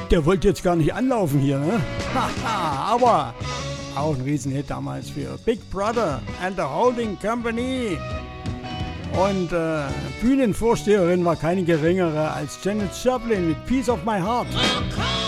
Der wollte jetzt gar nicht anlaufen hier, ne? Haha, aber auch ein Riesenhit damals für Big Brother and the Holding Company. Und Bühnenvorsteherin war keine geringere als Janis Joplin mit Piece of My Heart.